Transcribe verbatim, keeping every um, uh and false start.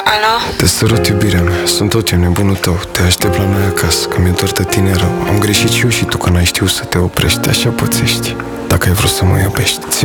Alo? Te sărut, iubirea mea, sunt tot eu, nebunul tău. Te aștept la noi acasă, că mi-e dor de tine rău. Am greșit și eu și tu, că n-ai știut să te oprești. Așa pățești, dacă ai vrut să mă iubești. Zi